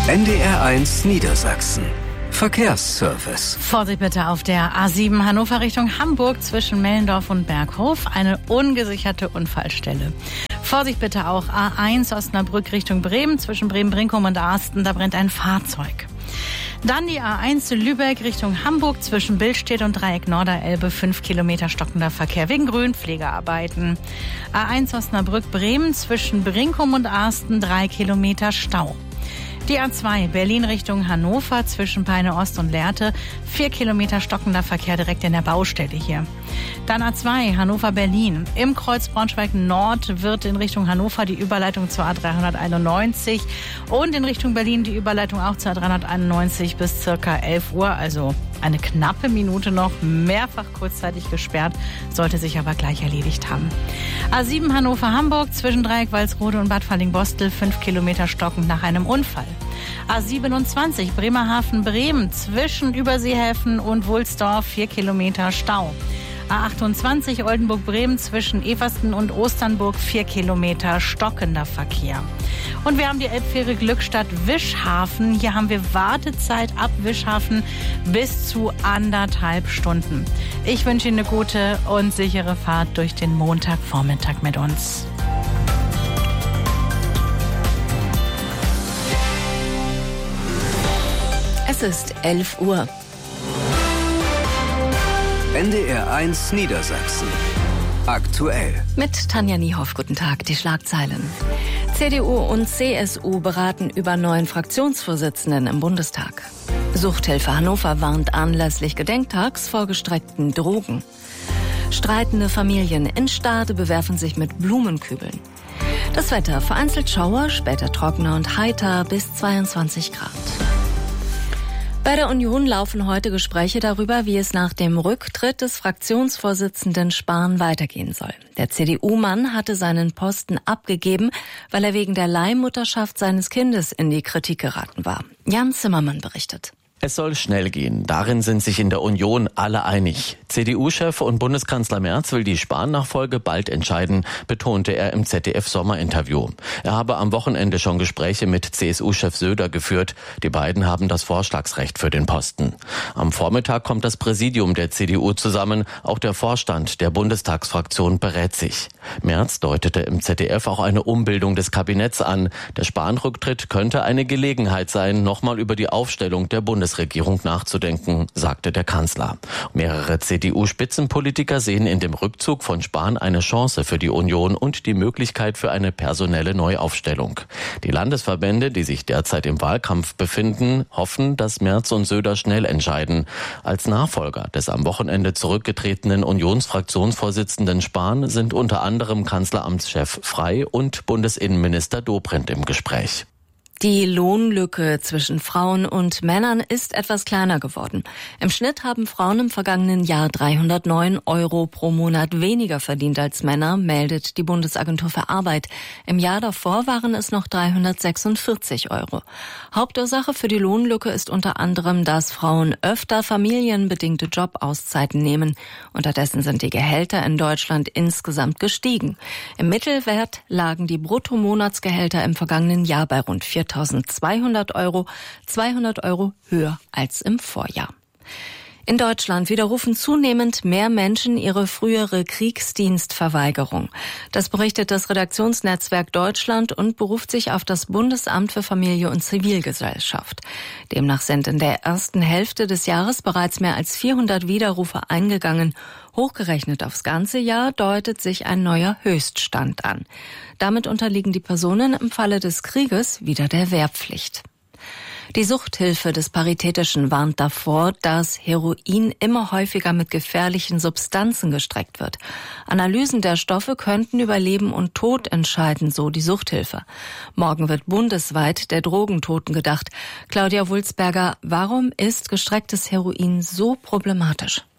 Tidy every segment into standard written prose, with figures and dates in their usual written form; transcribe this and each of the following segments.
NDR1 Niedersachsen. Verkehrsservice. Vorsicht bitte auf der A7 Hannover Richtung Hamburg zwischen Mellendorf und Berghof. Eine ungesicherte Unfallstelle. Vorsicht bitte auch A1 Osnabrück Richtung Bremen zwischen Bremen-Brinkum und Arsten. Da brennt ein Fahrzeug. Dann die A1 Lübeck Richtung Hamburg zwischen Billstedt und Dreieck Norderelbe. 5 Kilometer stockender Verkehr wegen Grünpflegearbeiten. A1 Osnabrück Bremen zwischen Brinkum und Arsten. 3 Kilometer Stau. Die A2 Berlin Richtung Hannover zwischen Peine Ost und Lehrte. 4 Kilometer stockender Verkehr direkt in der Baustelle hier. Dann A2 Hannover-Berlin. Im Kreuz Braunschweig-Nord wird in Richtung Hannover die Überleitung zur A391 und in Richtung Berlin die Überleitung auch zur A391 bis circa 11 Uhr, also eine knappe Minute noch, mehrfach kurzzeitig gesperrt, sollte sich aber gleich erledigt haben. A7 Hannover-Hamburg zwischen Dreieck Walsrode und Bad Falling-Bostel 5 Kilometer stockend nach einem Unfall. A27 Bremerhaven-Bremen zwischen Überseehäfen und Wulsdorf 4 Kilometer Stau. A28 Oldenburg-Bremen zwischen Eversten und Osternburg 4 Kilometer stockender Verkehr. Und wir haben die Elbfähre Glückstadt-Wischhafen. Hier haben wir Wartezeit ab Wischhafen bis zu 1,5 Stunden. Ich wünsche Ihnen eine gute und sichere Fahrt durch den Montagvormittag mit uns. Es ist 11 Uhr. NDR1 Niedersachsen. Aktuell. Mit Tanja Niehoff, guten Tag, die Schlagzeilen. CDU und CSU beraten über neuen Fraktionsvorsitzenden im Bundestag. Suchthilfe Hannover warnt anlässlich Gedenktags vor gestreckten Drogen. Streitende Familien in Stade bewerfen sich mit Blumenkübeln. Das Wetter: vereinzelt Schauer, später trockener und heiter bis 22 Grad. Bei der Union laufen heute Gespräche darüber, wie es nach dem Rücktritt des Fraktionsvorsitzenden Spahn weitergehen soll. Der CDU-Mann hatte seinen Posten abgegeben, weil er wegen der Leihmutterschaft seines Kindes in die Kritik geraten war. Jan Zimmermann berichtet. Es soll schnell gehen. Darin sind sich in der Union alle einig. CDU-Chef und Bundeskanzler Merz will die Spahn-Nachfolge bald entscheiden, betonte er im ZDF-Sommerinterview. Er habe am Wochenende schon Gespräche mit CSU-Chef Söder geführt. Die beiden haben das Vorschlagsrecht für den Posten. Am Vormittag kommt das Präsidium der CDU zusammen. Auch der Vorstand der Bundestagsfraktion berät sich. Merz deutete im ZDF auch eine Umbildung des Kabinetts an. Der Spahn-Rücktritt könnte eine Gelegenheit sein, nochmal über die Aufstellung der Bundesregierung nachzudenken, sagte der Kanzler. Mehrere CDU-Spitzenpolitiker sehen in dem Rückzug von Spahn eine Chance für die Union und die Möglichkeit für eine personelle Neuaufstellung. Die Landesverbände, die sich derzeit im Wahlkampf befinden, hoffen, dass Merz und Söder schnell entscheiden. Als Nachfolger des am Wochenende zurückgetretenen Unionsfraktionsvorsitzenden Spahn sind unter anderem Kanzleramtschef Frey und Bundesinnenminister Dobrindt im Gespräch. Die Lohnlücke zwischen Frauen und Männern ist etwas kleiner geworden. Im Schnitt haben Frauen im vergangenen Jahr 309 € pro Monat weniger verdient als Männer, meldet die Bundesagentur für Arbeit. Im Jahr davor waren es noch 346 €. Hauptursache für die Lohnlücke ist unter anderem, dass Frauen öfter familienbedingte Jobauszeiten nehmen. Unterdessen sind die Gehälter in Deutschland insgesamt gestiegen. Im Mittelwert lagen die Bruttomonatsgehälter im vergangenen Jahr bei rund 4.200 €, 200 € höher als im Vorjahr. In Deutschland widerrufen zunehmend mehr Menschen ihre frühere Kriegsdienstverweigerung. Das berichtet das Redaktionsnetzwerk Deutschland und beruft sich auf das Bundesamt für Familie und Zivilgesellschaft. Demnach sind in der ersten Hälfte des Jahres bereits mehr als 400 Widerrufe eingegangen. Hochgerechnet aufs ganze Jahr deutet sich ein neuer Höchststand an. Damit unterliegen die Personen im Falle des Krieges wieder der Wehrpflicht. Die Suchthilfe des Paritätischen warnt davor, dass Heroin immer häufiger mit gefährlichen Substanzen gestreckt wird. Analysen der Stoffe könnten über Leben und Tod entscheiden, so die Suchthilfe. Morgen wird bundesweit der Drogentoten gedacht. Claudia Wulzberger, warum ist gestrecktes Heroin so problematisch?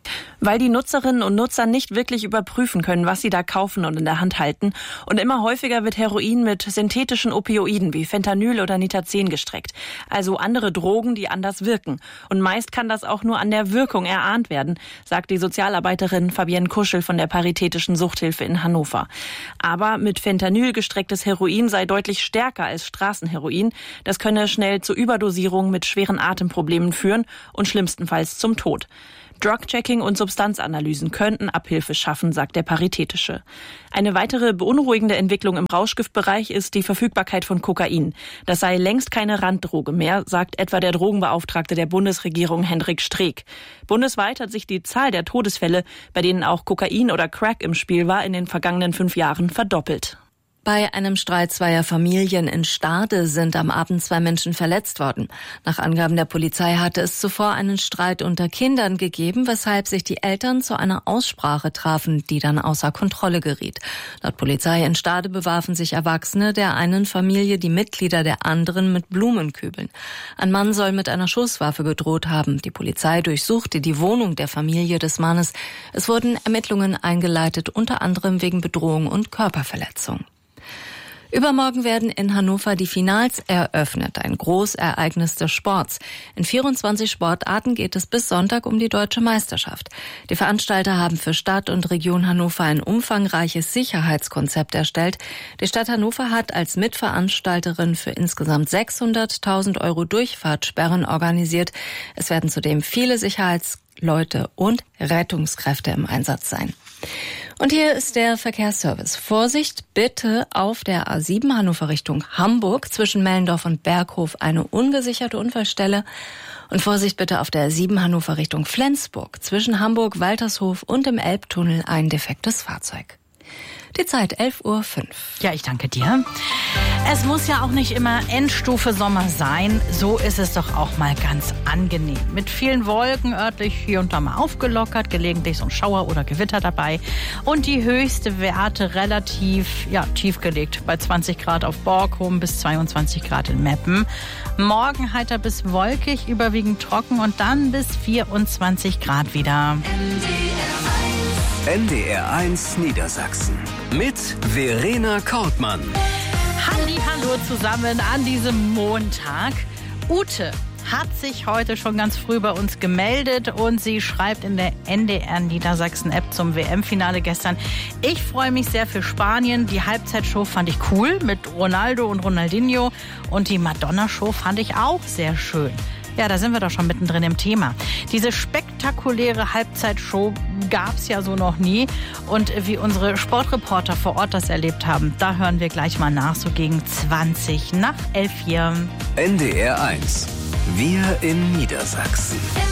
Weil die Nutzerinnen und Nutzer nicht wirklich überprüfen können, was sie da kaufen und in der Hand halten. Und immer häufiger wird Heroin mit synthetischen Opioiden wie Fentanyl oder Nitazen gestreckt. Also andere Drogen, die anders wirken. Und meist kann das auch nur an der Wirkung erahnt werden, sagt die Sozialarbeiterin Fabienne Kuschel von der Paritätischen Suchthilfe in Hannover. Aber mit Fentanyl gestrecktes Heroin sei deutlich stärker als Straßenheroin. Das könne schnell zu Überdosierung mit schweren Atemproblemen führen und schlimmstenfalls zum Tod. Drug-Checking und Substanzanalysen könnten Abhilfe schaffen, sagt der Paritätische. Eine weitere beunruhigende Entwicklung im Rauschgiftbereich ist die Verfügbarkeit von Kokain. Das sei längst keine Randdroge mehr, sagt etwa der Drogenbeauftragte der Bundesregierung Hendrik Streeck. Bundesweit hat sich die Zahl der Todesfälle, bei denen auch Kokain oder Crack im Spiel war, in den vergangenen 5 Jahren verdoppelt. Bei einem Streit zweier Familien in Stade sind am Abend 2 Menschen verletzt worden. Nach Angaben der Polizei hatte es zuvor einen Streit unter Kindern gegeben, weshalb sich die Eltern zu einer Aussprache trafen, die dann außer Kontrolle geriet. Laut Polizei in Stade bewarfen sich Erwachsene der einen Familie die Mitglieder der anderen mit Blumenkübeln. Ein Mann soll mit einer Schusswaffe gedroht haben. Die Polizei durchsuchte die Wohnung der Familie des Mannes. Es wurden Ermittlungen eingeleitet, unter anderem wegen Bedrohung und Körperverletzung. Übermorgen werden in Hannover die Finals eröffnet, ein Großereignis des Sports. In 24 Sportarten geht es bis Sonntag um die deutsche Meisterschaft. Die Veranstalter haben für Stadt und Region Hannover ein umfangreiches Sicherheitskonzept erstellt. Die Stadt Hannover hat als Mitveranstalterin für insgesamt 600.000 € Durchfahrtssperren organisiert. Es werden zudem viele Sicherheitsleute und Rettungskräfte im Einsatz sein. Und hier ist der Verkehrsservice. Vorsicht bitte auf der A7 Hannover Richtung Hamburg zwischen Mellendorf und Berghof eine ungesicherte Unfallstelle. Und Vorsicht bitte auf der A7 Hannover Richtung Flensburg zwischen Hamburg, Waltershof und dem Elbtunnel ein defektes Fahrzeug. Die Zeit 11:05 Uhr. Ja, ich danke dir. Es muss ja auch nicht immer Endstufe Sommer sein. So ist es doch auch mal ganz angenehm. Mit vielen Wolken örtlich hier und da mal aufgelockert, gelegentlich so ein Schauer oder Gewitter dabei. Und die höchste Werte relativ tief gelegt. Bei 20 Grad auf Borkum bis 22 Grad in Meppen. Morgen heiter bis wolkig, überwiegend trocken und dann bis 24 Grad wieder. NDR1 Niedersachsen mit Verena Kortmann. Hallo zusammen an diesem Montag. Ute hat sich heute schon ganz früh bei uns gemeldet und sie schreibt in der NDR Niedersachsen App zum WM-Finale gestern: Ich freue mich sehr für Spanien. Die Halbzeitshow fand ich cool mit Ronaldo und Ronaldinho und die Madonna-Show fand ich auch sehr schön. Ja, da sind wir doch schon mittendrin im Thema. Diese spektakuläre Halbzeitshow gab's ja so noch nie. Und wie unsere Sportreporter vor Ort das erlebt haben, da hören wir gleich mal nach, so gegen 20 nach 11 hier. NDR1. Wir in Niedersachsen.